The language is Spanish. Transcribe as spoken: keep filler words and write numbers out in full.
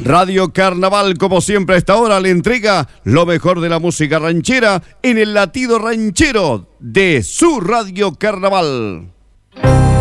Radio Carnaval, como siempre a esta hora, le entrega lo mejor de la música ranchera en el latido ranchero de su Radio Carnaval.